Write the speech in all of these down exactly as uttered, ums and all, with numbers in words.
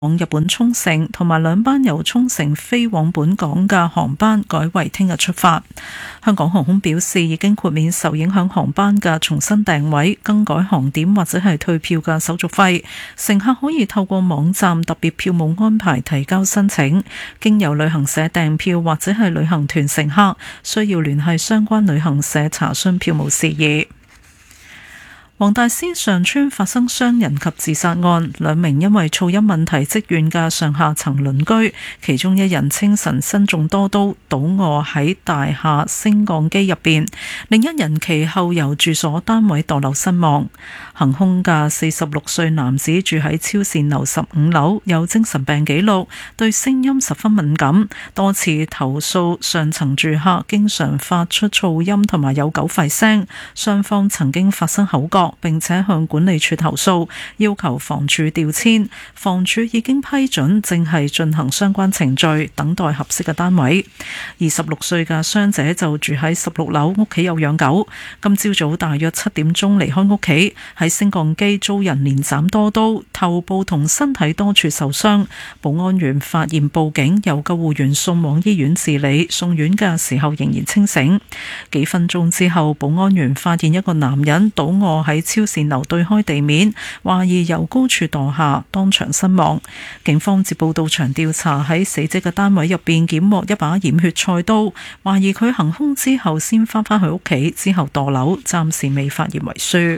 往日本沖繩同埋兩班由沖繩飛往本港嘅航班改為聽日出發。香港航空表示已經豁免受影響航班嘅重新訂位、更改航點或者係退票嘅手續費。乘客可以透過網站特別票務安排提交申請。經由旅行社訂票或者係旅行團乘客需要聯繫相關旅行社查詢票務事宜。黃大仙上村發生傷人及自殺案，兩名因為噪音問題積怨嘅上下層鄰居，其中一人清晨身中多刀，倒卧喺大廈升降機入邊，另一人其後由住所單位墮樓身亡。行兇嘅四十六歲男子住喺超善樓十五樓，有精神病記錄，對聲音十分敏感，多次投訴上層住客經常發出噪音同埋有狗吠聲，雙方曾經發生口角，並且向管理處投訴，要求房署調遷。房署已經批准，正係進行相關程序，等待合適嘅單位。二十六歲嘅傷者就住喺十六樓，屋企有養狗。今朝早大約七點鐘離開屋企，喺升降機遭人連斬多刀，頭部同身體多處受傷。保安員發現報警，由救護員送往醫院治理，送院嘅時候仍然清醒。幾分鐘之後，保安員發現一個男人倒卧喺超善樓對開地面，懷疑由高處墮下，當場身亡。警方接報到場調查，喺死者嘅單位入邊檢獲一把染血菜刀，懷疑佢行兇之後先返返去屋企，之後墮樓，暫時未發現遺書。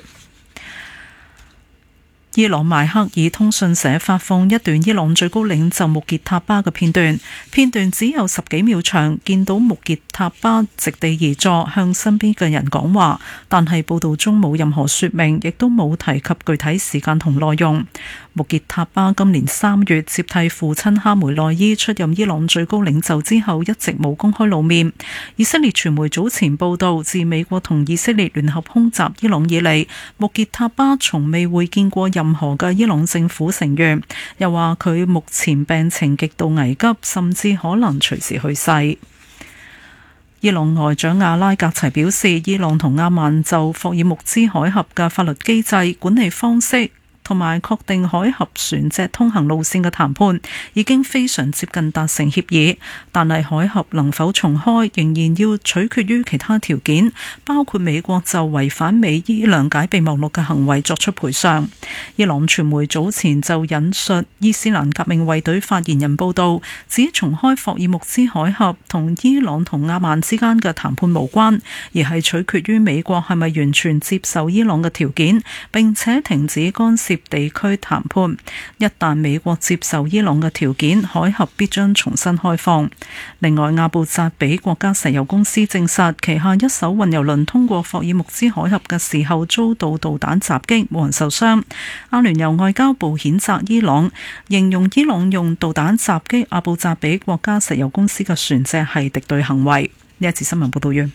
伊朗邁克爾通訊社發放一段伊朗最高領袖穆傑塔巴嘅片段，片段只有十幾秒長，見到穆傑塔巴席地而坐，向身邊嘅人講話，但係報道中冇任何說明，亦都冇提及具體時間同內容。穆傑塔巴今年三月接替父親哈梅內伊出任伊朗最高領袖之後，一直冇公開露面。以色列傳媒早前報道，自美國同以色列聯合空襲伊朗以嚟，穆傑塔巴從未會見過任何嘅伊朗政府成員，又話佢目前病情極度危急，甚至可能隨時去世。伊朗外長阿拉格齊表示，伊朗同阿曼就霍爾木茲海峽嘅法律機制、管理方式同埋確定海峽船隻通行路線嘅談判已經非常接近達成協議，但係海峽能否重開仍然要取決於其他條件，包括美國就違反美伊諒解備忘錄嘅行為作出賠償。伊朗傳媒早前就引述伊斯蘭革命衛隊發言人報道，指重開霍爾木茲海峽同伊朗同阿曼之間嘅談判無關，而係取決於美國係咪完全接受伊朗嘅條件，並且停止干涉地區談判。一旦美國接受伊朗嘅條件，海峽必將重新開放。另外，阿布扎比國家石油公司證實，旗下一艘運油輪通過霍爾木茲海峽嘅時候遭到導彈襲擊，冇人受傷。阿聯酋外交部譴責伊朗，形容伊朗用導彈襲擊阿布扎比國家石油公司嘅船隻係敵對行為。呢一次新聞報道完。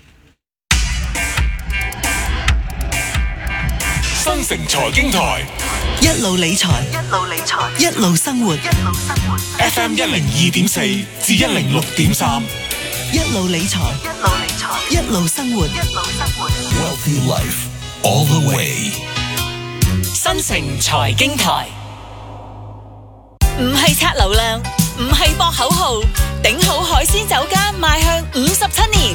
新城財經台， 一路理財，一路理財，一路生活，一路生活。 F M 一零二點四至一零六點三， 一路理財，一路理財，一路生活，一路生活。 Wealthy life all the way。 新城財經台，唔係刷流量，唔係博口號，頂好海鮮酒家邁向五十七年。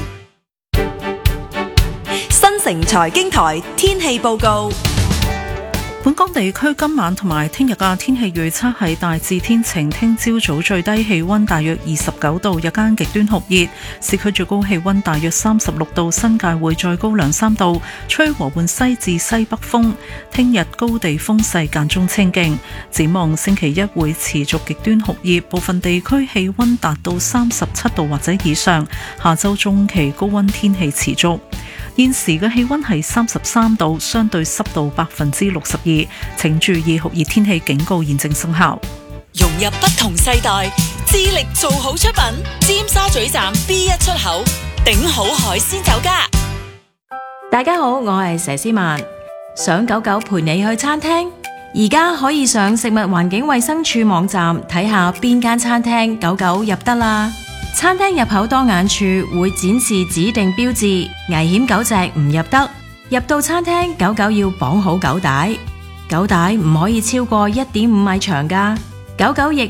新城財經台天氣報告。 本港地區今晚同埋聽日嘅天氣預測係大致天晴，聽朝早最低氣溫大約二十九度，日間極端酷熱，市區最高氣溫大約三十六度，新界會再高兩三度，吹和緩西至西北風。聽日高地風勢間中清勁，展望星期一會持續極端酷熱，部分地區氣溫達到三十七度或者以上。下周中期高溫天氣持續。現時嘅氣溫係三十三度，相對濕度百分之六十二，請注意酷熱天氣警告現正生效。 融入不同世代，致力做好出品。尖沙咀站 B 一出口，頂好海鮮酒家。 大家好，我係佘詩曼。想狗狗陪你去餐廳，而家可以上食物環境衛生署網站睇下邊間餐廳狗狗入得啦。餐廳入口當眼處會展示指定標誌，危險狗隻唔入得。入到餐廳，狗狗要綁好狗帶，狗帶唔可以超過一點五米長㗎。狗狗亦